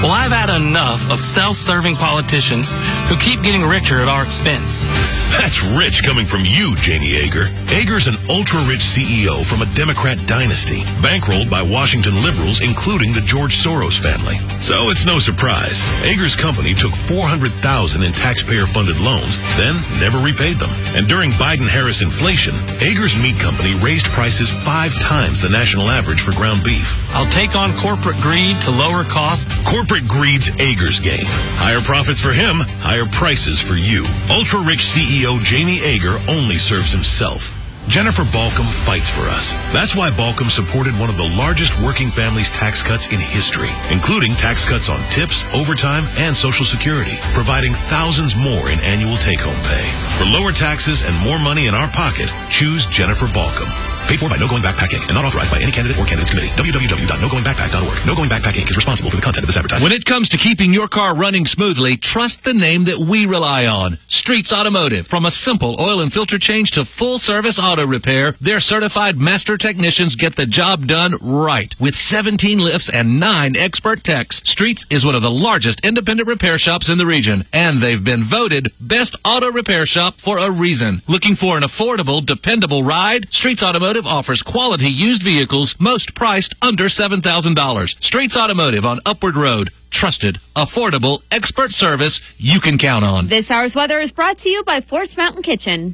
Well, I've had enough of self-serving politicians who keep getting richer at our expense. That's rich coming from you, Janie Ager. Ager's an ultra-rich CEO from a Democrat dynasty, bankrolled by Washington liberals, including the George Soros family. So it's no surprise. Ager's company took $400,000 in taxpayer-funded loans, then never repaid them. And during Biden-Harris inflation, Ager's meat company raised prices 5 times the national average for ground beef. I'll take on corporate greed to lower costs. Corporate greed's Ager's game. Higher profits for him, higher prices for you. Ultra-rich CEO Janie Ager only serves himself. Jennifer Balcom fights for us. That's why Balcom supported one of the largest working families tax cuts in history, including tax cuts on tips, overtime, and Social Security, providing thousands more in annual take-home pay. For lower taxes and more money in our pocket, choose Jennifer Balcom. Paid for by No Going Back PAC Inc. and not authorized by any candidate or candidates committee. www.nogoingbackpac.org. No Going Back PAC Inc. is responsible for the content of this advertisement. When it comes to keeping your car running smoothly, trust the name that we rely on. Streets Automotive. From a simple oil and filter change to full-service auto repair, their certified master technicians get the job done right. With 17 lifts and 9 expert techs, Streets is one of the largest independent repair shops in the region, and they've been voted Best Auto Repair Shop for a reason. Looking for an affordable, dependable ride? Streets Automotive offers quality used vehicles, most priced under $7,000. Streets Automotive on Upward Road. Trusted, affordable, expert service you can count on. This hour's weather is brought to you by Forts Mountain Kitchen.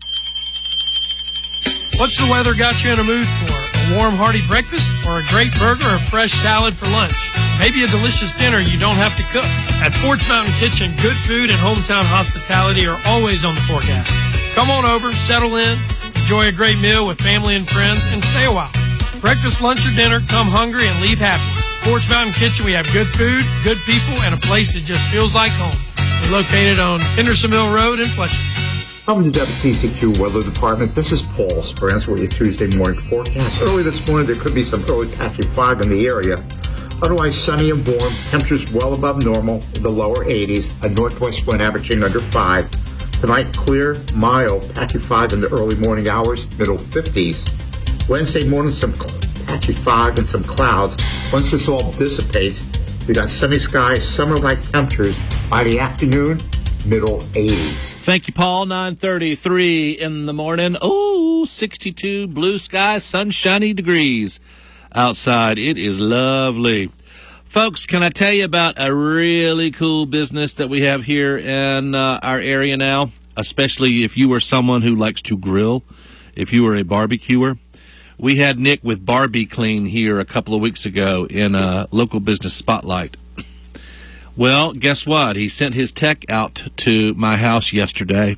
What's the weather got you in a mood for? A warm, hearty breakfast or a great burger or fresh salad for lunch? Maybe a delicious dinner you don't have to cook. At Forts Mountain Kitchen, good food and hometown hospitality are always on the forecast. Come on over, settle in, enjoy a great meal with family and friends, and stay a while. Breakfast, lunch, or dinner, come hungry and leave happy. Forts Mountain Kitchen, we have good food, good people, and a place that just feels like home. We're located on Hendersonville Road in Fletcher. Welcome to WTCQ Weather Department. This is Paul Sprance with your Tuesday morning forecast. Early this morning, there could be some early patchy fog in the area. Otherwise, sunny and warm. Temperatures well above normal in the lower 80s. A northwest wind averaging under 5. Tonight, clear, mild, patchy fog in the early morning hours, middle 50s. Wednesday morning, some patchy fog and some clouds. Once this all dissipates, we got sunny skies, summer-like temperatures. By the afternoon, middle 80s. Thank you, Paul. 9:33 in the morning. Oh, 62 blue sky, sunshiny degrees outside. It is lovely. Folks, can I tell you about a really cool business that we have here in our area now, especially if you are someone who likes to grill, if you are a barbecuer? We had Nick with Barbie Clean here a couple of weeks ago in a local business spotlight. Well, guess what? He sent his tech out to my house yesterday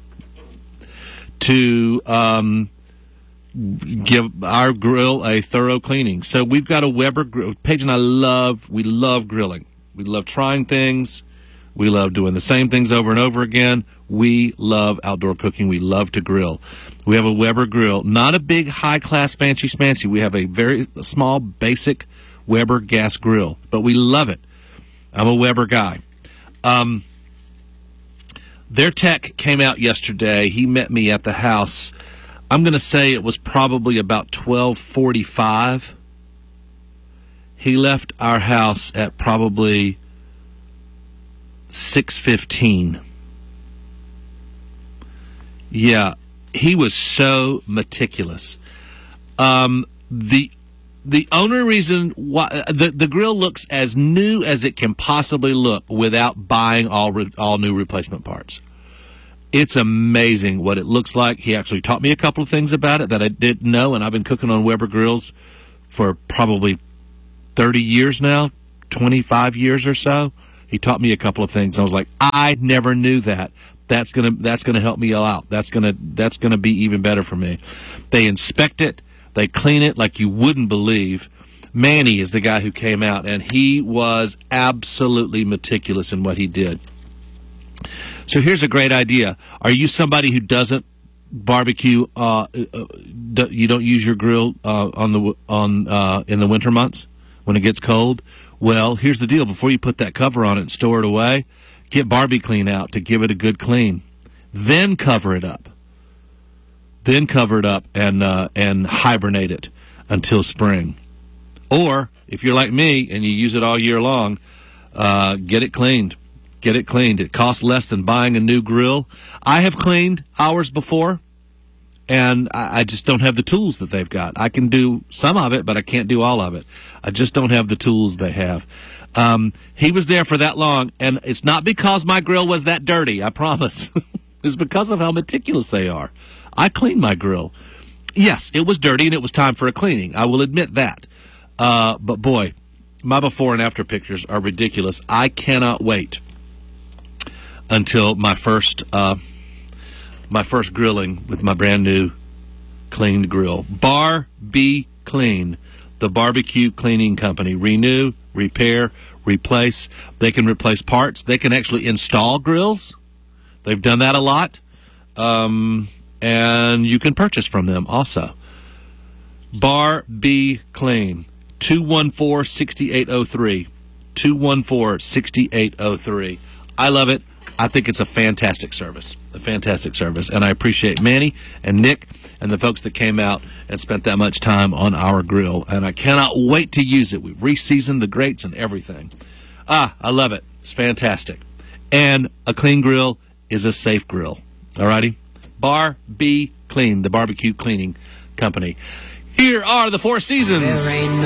to give our grill a thorough cleaning. So we've got a Weber grill. Paige and I love grilling. We love trying things. We love doing the same things over and over again. We love outdoor cooking. We love to grill. We have a Weber grill, not a big high-class fancy schmancy. We have a very small, basic Weber gas grill, but we love it. I'm a Weber guy. Their tech came out yesterday. He met me at the house. I'm going to say it was probably about 12:45. He left our house at probably 6:15. Yeah, he was so meticulous. The only reason why the grill looks as new as it can possibly look without buying all new replacement parts. It's amazing what it looks like. He actually taught me a couple of things about it that I didn't know, and I've been cooking on Weber grills for probably 30 years now, 25 years or so. He taught me a couple of things. I was like, I never knew that. That's gonna help me out. That's gonna be even better for me. They inspect it. They clean it like you wouldn't believe. Manny is the guy who came out, and he was absolutely meticulous in what he did. So here's a great idea. Are you somebody who doesn't barbecue? You don't use your grill in the winter months when it gets cold? Well, here's the deal. Before you put that cover on it and store it away, get Barbie Clean out to give it a good clean. Then cover it up. Then cover it up and hibernate it until spring. Or, if you're like me and you use it all year long, Get it cleaned. Get it cleaned. It costs less than buying a new grill. I have cleaned ours before, and I just don't have the tools that they've got. I can do some of it, but I can't do all of it. I just don't have the tools they have. He was there for that long, and it's not because my grill was that dirty, I promise. It's because of how meticulous they are. I cleaned my grill. Yes, it was dirty, and it was time for a cleaning. I will admit that. But boy, my before and after pictures are ridiculous. I cannot wait until my first grilling with my brand new cleaned grill. Bar B Clean, the barbecue cleaning company. Renew, repair, replace. They can replace parts. They can actually install grills. They've done that a lot. And you can purchase from them also. Bar B Clean, 214-6803. 214-6803. I love it. I think it's a fantastic service, and I appreciate Manny and Nick and the folks that came out and spent that much time on our grill, and I cannot wait to use it. We've re-seasoned the grates and everything. I love it. It's fantastic. And a clean grill is a safe grill. All righty? Bar B Clean, the barbecue cleaning company. Here are the Four Seasons.